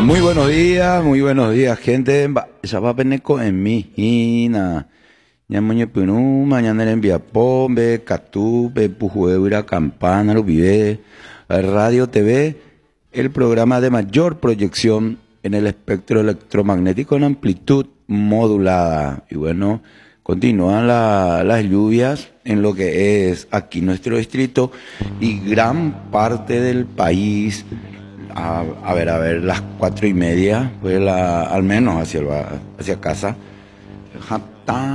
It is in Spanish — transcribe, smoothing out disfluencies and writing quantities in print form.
Muy buenos días, gente. Ya va a peneco en mi hina. Ya moñe punu, mañana en Viapombe, Catupe, Pujueura, Campana, lo vive. Radio TV, el programa de mayor proyección en el espectro electromagnético en amplitud modulada. Y bueno, continúan las lluvias en lo que es aquí nuestro distrito y gran parte del país. A ver, las 4:30, pues al menos hacia casa.